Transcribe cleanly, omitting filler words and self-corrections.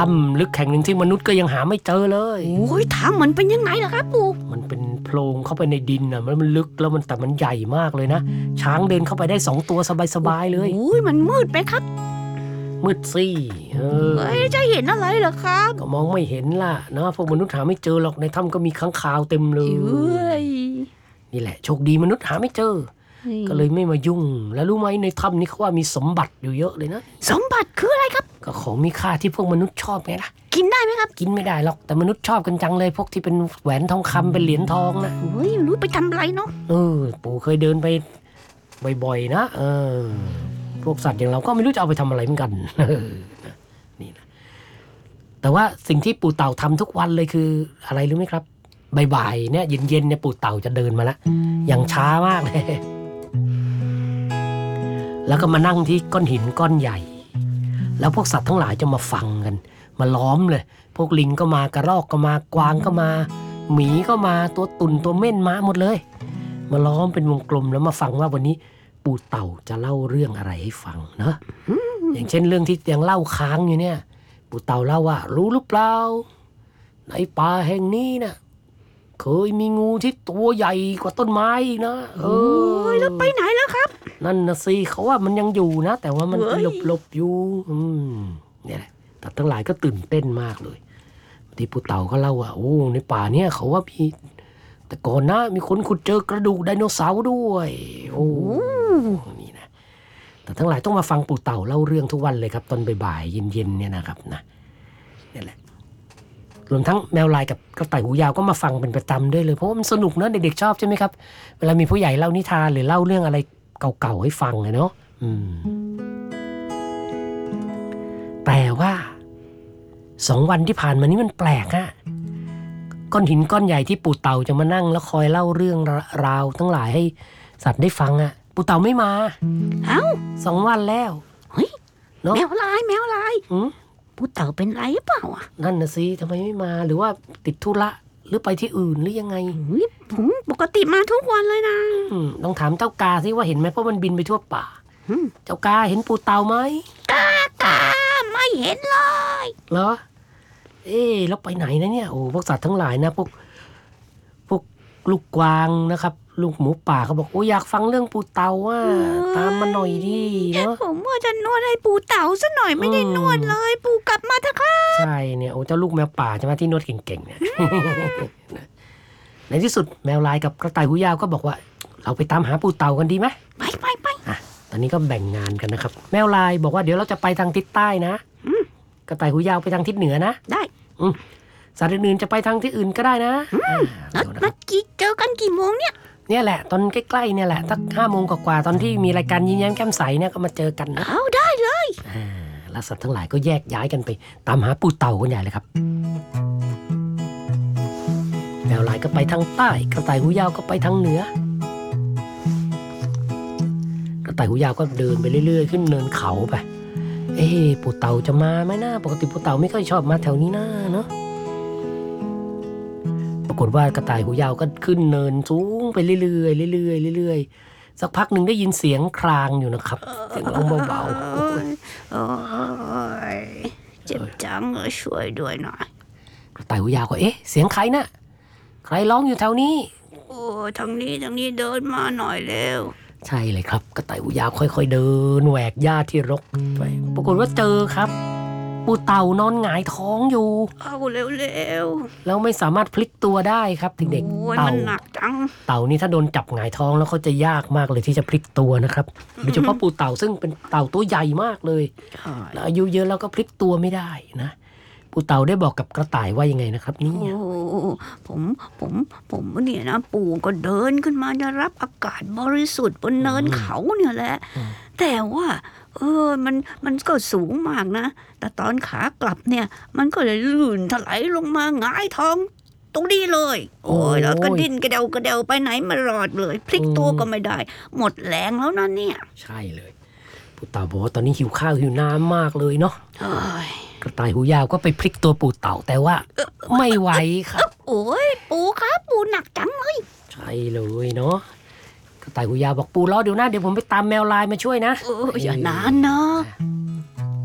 ถ้ำลึกแห่งหนึ่งที่มนุษย์ก็ยังหาไม่เจอเลยโอ้ยถ้ำมันเป็นยังไงล่ะครับปู่มันเป็นโพรงเข้าไปในดินนะมันลึกแล้วแต่มันใหญ่มากเลยนะช้างเดินเข้าไปได้2 ตัวสบายๆเลยโอ้ยมันมืดไหมครับมืดสิจะเห็นอะไรเหรอครับก็มองไม่เห็นล่ะนะพวกมนุษย์หาไม่เจอหรอกในถ้ำก็มีค้างคาวเต็มเลยนี่แหละโชคดีมนุษย์หาไม่เจอก็เลยไม่มายุ่งแล้วรู้ไหมในถ้ำนี้เขาว่ามีสมบัติอยู่เยอะเลยนะสมบัติคืออะไรครับก็ของมีค่าที่พวกมนุษย์ชอบไงล่ะกินได้ไหมครับกินไม่ได้หรอกแต่มนุษย์ชอบกันจังเลยพวกที่เป็นแหวนทองคำเป็นเหรียญทองนะเฮ้ยรู้ไปทำอะไรเนาะปู่เคยเดินไปบ่อยๆนะพวกสัตว์อย่างเราก็ไม่รู้จะเอาไปทำอะไรเหมือนกันนี่นะแต่ว่าสิ่งที่ปู่เต่าทำทุกวันเลยคืออะไรรู้ไหมครับบ่ายๆเนี่ยเย็นๆเนี่ยปู่เต่าจะเดินมาแล้วอย่างช้ามากเลยแล้วก็มานั่งที่ก้อนหินก้อนใหญ่แล้วพวกสัตว์ทั้งหลายจะมาฟังกันมาล้อมเลยพวกลิงก็มากระรอกก็มากวางก็มาหมีก็มาตัวตุ่นตัวเม่นมาหมดเลยมาล้อมเป็นวงกลมแล้วมาฟังว่าวันนี้ปู่เต่าจะเล่าเรื่องอะไรให้ฟังนะอย่างเช่นเรื่องที่ยังเล่าค้างอยู่เนี่ยปู่เต่าเล่าว่ารู้หรือเปล่าในป่าแห่งนี้นะเคยมีงูที่ตัวใหญ่กว่าต้นไม้อีกนะแล้วไปไหนแล้วครับนั่นนะสิเขาว่ามันยังอยู่นะแต่ว่ามันหลบอยู่เนี่ยแหละแต่ทั้งหลายก็ตื่นเต้นมากเลยที่ปู่เต่าก็เล่าว่าโอ้ในป่าเนี่ยเขาว่ามีแต่ก่อนนะมีคนขุดเจอกระดูกไดโนเสาร์ด้วยโอ้นี่นะแต่ทั้งหลายต้องมาฟังปู่เต่าเล่าเรื่องทุกวันเลยครับตอนบ่ายๆเย็นๆเนี่ยนะครับนะนี่แหละรวมทั้งแมวลายกับกระต่ายหูยาวก็มาฟังเป็นประจำด้วยเลยเพราะว่ามันสนุกนะเด็กๆชอบใช่ไหมครับเวลามีผู้ใหญ่เล่านิทานหรือเล่าเรื่องอะไรเก่าๆให้ฟังเนาะแต่ว่า2 วันที่ผ่านมานี้มันแปลกฮะก้อนหินก้อนใหญ่ที่ปู่เต่าจะมานั่งแล้วคอยเล่าเรื่องราวทั้งหลายให้สัตว์ได้ฟังอ่ะปู่เต่าไม่มา2 วันแล้วเฮ้ยแมวลายปู่เต่าเป็นไรเปล่าอ่ะนั่นน่ะสิทำไมไม่มาหรือว่าติดธุระหรือไปที่อื่นหรือยังไงผมปกติมาทุกวันเลยนะต้องถามเจ้ากาสิว่าเห็นไหมเพราะมันบินไปทั่วป่าเจ้ากาเห็นปู่เต่าไหมกาไม่เห็นเลยเหรอแล้วไปไหนนะเนี่ยโอ้พวกสัตว์ทั้งหลายนะพวกลูกกวางนะครับลูกหมูป่าเขาบอกโอ้อยากฟังเรื่องปู่เต่าว่าตามมาหน่อยดิเนาะผมว่าจะนวดให้ปู่เต่าซะหน่อยไม่ได้นวดเลยปู่กลับมาเถอะครับใช่เนี่ยโอ้เจ้าลูกแมวป่าใช่ไหมที่นวดเก่งๆเนี่ยในที่สุดแมวลายกับกระต่ายหูยาวก็บอกว่าเราไปตามหาปู่เต่ากันดีไหมไปตอนนี้ก็แบ่งงานกันนะครับแมวลายบอกว่าเดี๋ยวเราจะไปทางทิศใต้นะกระต่ายหูยาวไปทางทิศเหนือนะได้สัตว์อื่นๆจะไปทางที่อื่นก็ได้นะนัดเจอกันกี่โมงเนี่ยแหละตอนใกล้ๆเนี่ยแหละสัก5 โมงกว่าตอนที่มีรายการยิ้มแย้มแก้มใสเนี่ยก็มาเจอกันนะเอาได้เลยแล้วสัตว์ทั้งหลายก็แยกย้ายกันไปตามหาปู่เต่ากันใหญ่เลยครับแมวลายก็ไปทางใต้กระต่ายหูยาวก็ไปทางเหนือกระต่ายหูยาวก็เดินไปเรื่อยๆขึ้นเนินเขาไปปู่เต่าจะมาไหมนะปกติปู่เต่าไม่ค่อยชอบมาแถวนี้นะเนาะปรากฏว่ากระต่ายหูยาวก็ขึ้นเนินสูงไปเรื่อยๆสักพักหนึ่งได้ยินเสียงครางอยู่นะครับเสียงร้องเบาๆเจ็บจังช่วยด้วยหน่อยกระต่ายหูยาวก็เสียงใครนะใครร้องอยู่แถวนี้ทางนี้เดินมาหน่อยเร็วใช่เลยครับกระต่ายหูยาวค่อยๆเดินแหวกหญ้าที่รกไปปรากฏว่าเจอครับปู่เต่านอนหงายท้องอยู่เอาเร็วแล้วไม่สามารถพลิกตัวได้ครับเด็กๆเต่ามันหนักจังเต่านี่ถ้าโดนจับหงายท้องแล้วเขาจะยากมากเลยที่จะพลิกตัวนะครับโดยเฉพาะปู่เต่าซึ่งเป็นเต่าตัวใหญ่มากเลยแล้วอายุเยอะแล้วก็พลิกตัวไม่ได้นะปู่เต่าได้บอกกับกระต่ายว่ายังไงนะครับนี่ผมเนี่ยนะปู่ก็เดินขึ้นมาจะรับอากาศบริสุทธิ์บนเนินเขาเนี่ยแหละแต่ว่ามันก็สูงมากนะแต่ตอนขากลับเนี่ยมันก็เลยลื่นถลายลงมาหงายท้องตรงนี้เลยแล้วก็ดิ้นกระเดาไปไหนไม่รอดเลยพลิกตัวก็ไม่ได้หมดแรงแล้วนะเนี่ยใช่เลยปู่เต่าบอกว่าตอนนี้หิวข้าวหิวน้ำมากเลยเนาะกระต่ายหูยาวก็ไปพลิกตัวปู่เต่าแต่ว่าไม่ไหวครับปู่ครับปู่หนักจังเลยใช่เลยเนาะกระต่ายหูยาวบอกปู่รอเดี๋ยวนะเดี๋ยวผมไปตามแมวลายมาช่วยนะอย่านานนะ